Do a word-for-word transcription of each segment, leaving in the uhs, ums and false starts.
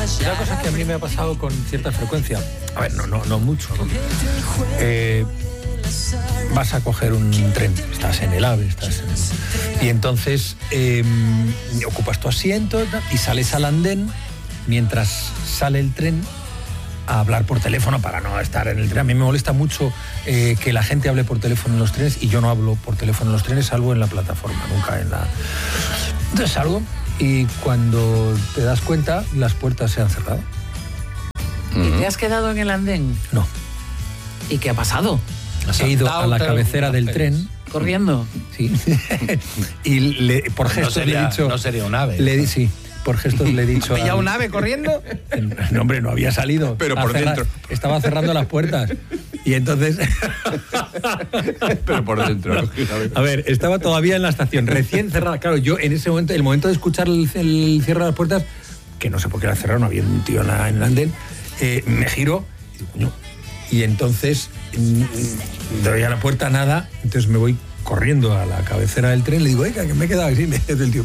Una cosa que a mí me ha pasado con cierta frecuencia, a ver, no, no, no mucho, ¿no? Eh, vas a coger un tren, estás en el AVE, estás en... y entonces eh, ocupas tu asiento y sales al andén mientras sale el tren a hablar por teléfono para no estar en el tren. A mí me molesta mucho eh, que la gente hable por teléfono en los trenes y yo no hablo por teléfono en los trenes, salvo en la plataforma, nunca en la... Entonces salgo y cuando te das cuenta las puertas se han cerrado. ¿Y te has quedado en el andén? No. ¿Y qué ha pasado? He ido a la cabecera del tren. ¿Corriendo? Sí. Y le, por gestos no sería, le he dicho... No sería un ave. Le di, sí. Por gestos le he dicho... ¿Pilla un ave corriendo? No, hombre, no había salido. Pero por cerrar, dentro. Estaba cerrando las puertas. Y entonces... Pero por dentro. A ver, estaba todavía en la estación, recién cerrada. Claro, yo en ese momento, el momento de escuchar el, el cierre de las puertas, que no sé por qué era cerrado, no había un tío en, la, en el andén, eh, me giro y digo, coño. Y entonces doy a la puerta, nada, entonces me voy corriendo a la cabecera del tren, le digo, oiga, que me he quedado así, me dice el tío...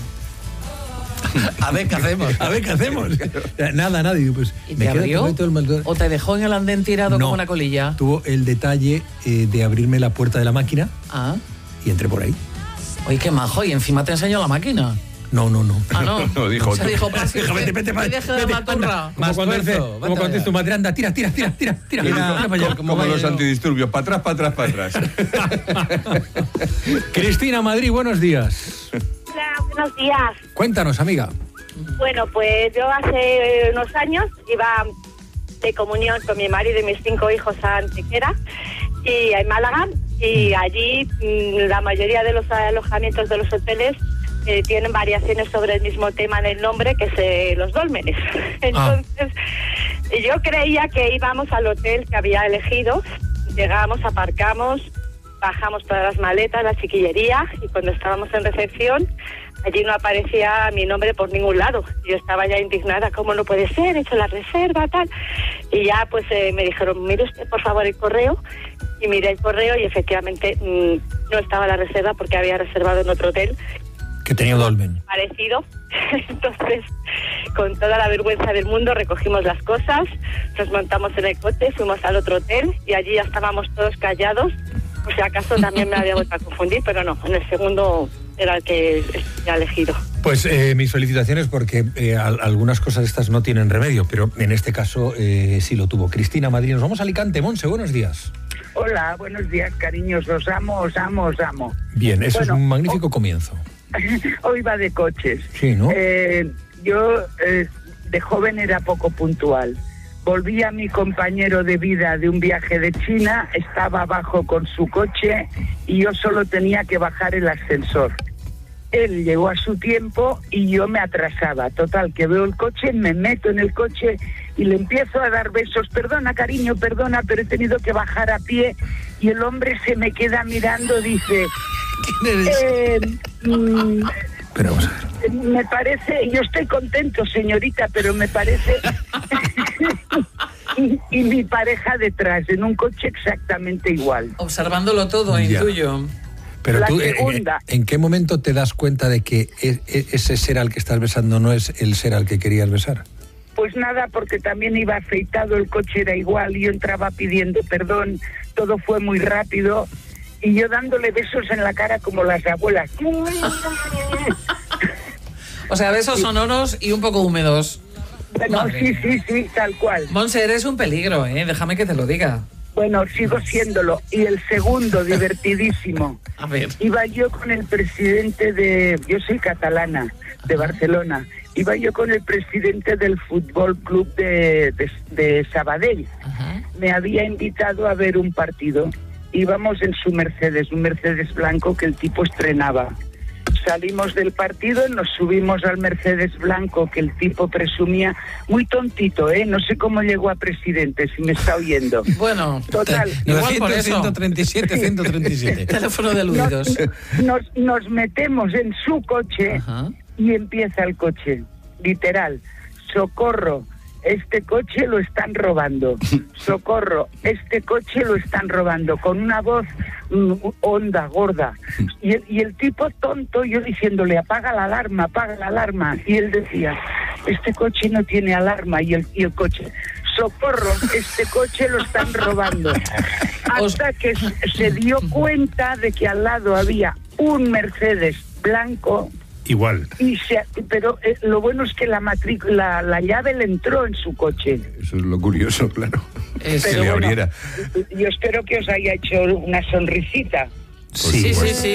A ver qué hacemos. A ver qué hacemos. Nada, nada. Y digo, pues, ¿Y me te abrió? todo el mal... ¿O te dejó en el andén tirado no, como una colilla? Tuvo el detalle eh, de abrirme la puerta de la máquina Ah. y entré por ahí. Oye, qué majo. Y encima te enseñó la máquina. No, no, no. Ah, no. No, dijo Se tú. dijo, pase usted, Vete, vete, vete, y deje de vete, maturra. anda. Más Como cuando dice, esfuerzo, como vete cuando dice allá. tu madre, anda, tira, tira, tira, tira, tira. Mira, Tira para allá. como los antidisturbios, para atrás, para atrás, para atrás. Cristina Madrid, buenos días. Hola, buenos días. Cuéntanos, amiga. Bueno, pues yo hace unos años iba de comunión con mi marido y mis cinco hijos a Antequera y en Málaga, y allí mmm, la mayoría de los alojamientos de los hoteles eh, tienen variaciones sobre el mismo tema del nombre, que es eh, los dólmenes. Entonces, ah. yo creía que íbamos al hotel que había elegido, llegamos, aparcamos, bajamos todas las maletas, la chiquillería, y cuando estábamos en recepción, allí no aparecía mi nombre por ningún lado. Yo estaba ya indignada, ¿cómo no puede ser? He hecho la reserva, tal. Y ya pues eh, me dijeron, mire usted por favor el correo. Y miré el correo y efectivamente mmm, no estaba la reserva porque había reservado en otro hotel. Que tenía dolmen. Parecido. Entonces, con toda la vergüenza del mundo, recogimos las cosas, nos montamos en el coche, fuimos al otro hotel y allí ya estábamos todos callados. Por si acaso también me había vuelto a confundir, pero no, en el segundo era el que ya elegido. Pues eh, mis felicitaciones porque eh, al, algunas cosas estas no tienen remedio, pero en este caso eh, sí lo tuvo. Cristina Madrid, nos vamos a Alicante. Monse, buenos días. Hola, buenos días, cariños. Os amo, os amo, os amo. Bien, eso bueno, es un magnífico oh, comienzo. Hoy va de coches. Sí, ¿no? Eh, yo eh, de joven era poco puntual. Volví a mi compañero de vida de un viaje de China, estaba abajo con su coche y yo solo tenía que bajar el ascensor. Él llegó a su tiempo y yo me atrasaba. Total, que veo el coche, me meto en el coche y le empiezo a dar besos. Perdona, cariño, perdona, pero he tenido que bajar a pie. Y el hombre se me queda mirando, dice... ¿Quién eres? Eh, mm, pero vamos a ver. Me parece, yo estoy contento, señorita, pero me parece... y, y mi pareja detrás, en un coche exactamente igual. Observándolo todo, intuyo. Pero La tú, eh, segunda. ¿en qué momento te das cuenta de que e- e- ese ser al que estás besando no es el ser al que querías besar? Pues nada, porque también iba afeitado, el coche era igual, y yo entraba pidiendo perdón, todo fue muy rápido, y yo dándole besos en la cara como las abuelas. O sea, besos sonoros y un poco húmedos. Bueno, Madre sí, mía. sí, sí, tal cual. Monse, eres un peligro, ¿eh? Déjame que te lo diga. Bueno, sigo siéndolo. Y el segundo, divertidísimo. A ver. Iba yo con el presidente de... Yo soy catalana, de Barcelona. Iba yo con el presidente del Fútbol Club de, de, de Sabadell. Ajá. Me había invitado a ver un partido. Íbamos en su Mercedes, un Mercedes blanco que el tipo estrenaba. Salimos del partido, nos subimos al Mercedes blanco que el tipo presumía. Muy tontito, ¿eh? No sé cómo llegó a presidente, si me está oyendo. Bueno, Total. igual por eso. ciento treinta y siete, ciento treinta y siete. Teléfono de Nos, aludidos. nos, nos metemos en su coche Ajá. y empieza el coche, literal. Socorro, este coche lo están robando. Socorro, este coche lo están robando. Con una voz mm, honda, gorda. Y el, y el tipo tonto, yo diciéndole, apaga la alarma, apaga la alarma. Y él decía, este coche no tiene alarma. Y el, y el coche, socorro, este coche lo están robando. Hasta que se dio cuenta de que al lado había un Mercedes blanco. Igual. Y se, pero eh, lo bueno es que la matrícula, la, la llave le entró en su coche. Eso es lo curioso, claro. Es- que Pero le bueno, abriera. yo espero que os haya hecho una sonrisita. Sí, sí, sí.